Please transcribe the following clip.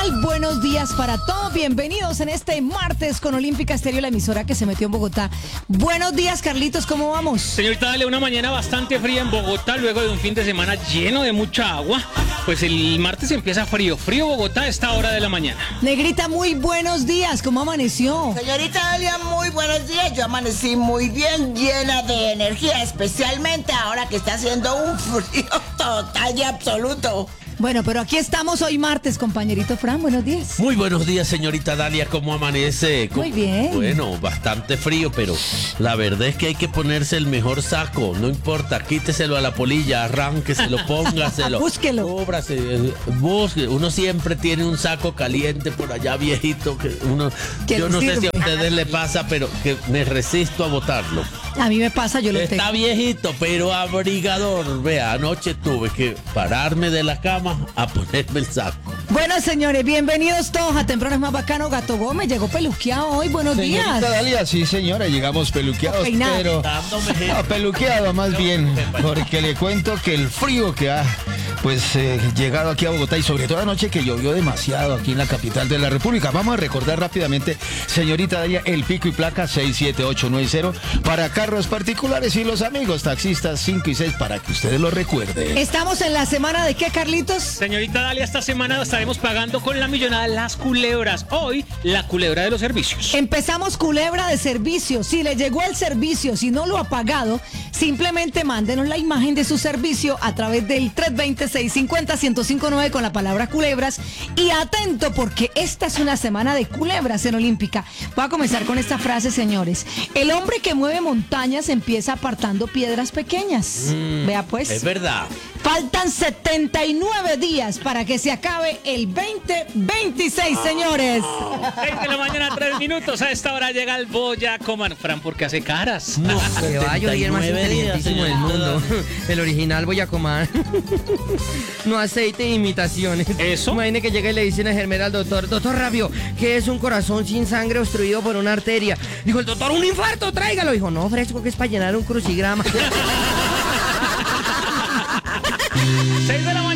Muy buenos días para todos. Bienvenidos en este martes con Olímpica Estéreo, la emisora que se metió en Bogotá. Buenos días, Carlitos, ¿cómo vamos? Señorita, dale una mañana bastante fría en Bogotá, luego de un fin de semana lleno de mucha agua. Pues el martes empieza frío Bogotá a esta hora de la mañana. Negrita, muy buenos días, ¿cómo amaneció? Señorita Dalia, muy buenos días. Yo amanecí muy bien, llena de energía, especialmente ahora que está haciendo un frío total y absoluto. Bueno, pero aquí estamos hoy martes, compañerito Fran, buenos días. Muy buenos días, señorita Dalia, ¿cómo amanece? Muy bien. Bueno, bastante frío, pero la verdad es que hay que ponerse el mejor saco, no importa, quíteselo a la polilla, arránqueselo, póngaselo. Búsquelo. Busque. Uno siempre tiene un saco caliente por allá viejito, que uno, yo no sé si a ustedes le pasa, pero que me resisto a botarlo. A mí me pasa, yo lo tengo. Está viejito, pero abrigador. Vea, anoche tuve que pararme de la cama a ponerme el saco. Bueno, señores, bienvenidos todos a Temprano es más bacano. Gato Gómez llegó peluqueado hoy, buenos días. Señorita Dalia, sí señora, llegamos peluqueados, Peinado. pero peluqueado más bien, porque le cuento que el frío que ha llegado aquí a Bogotá y sobre todo anoche que llovió demasiado aquí en la capital de la República. Vamos a recordar rápidamente, señorita Dalia, el pico y placa 67890 para carros particulares y los amigos taxistas 5 y 6 para que ustedes lo recuerden. Estamos en la semana de ¿qué, Carlitos? Señorita Dalia, esta semana estaremos pagando con la millonada Las Culebras. Hoy, la culebra de los servicios. Empezamos culebra de servicio. Si le llegó el servicio, si no lo ha pagado, simplemente mándenos la imagen de su servicio a través del 320-650-1059 con la palabra culebras. Y atento, porque esta es una semana de culebras en Olímpica. Voy a comenzar con esta frase, señores. El hombre que mueve montañas empieza apartando piedras pequeñas. Vea pues. Es verdad. Faltan 79 días para que se acabe el 2026, señores. 6 de la mañana, 3 minutos. A esta hora llega el Boyacoman. Fran, ¿por qué hace caras? No, Que va, yo soy el más 79 días, inteligentísimo del señorita mundo. Dalia. El original Boyacomán. No aceite de imitaciones. ¿Eso? Imagine que llega y le dicen a Germán al doctor Rabio, que es un corazón sin sangre obstruido por una arteria. Dijo el doctor, un infarto, tráigalo. Dijo, no, fresco, que es para llenar un crucigrama. 6 de la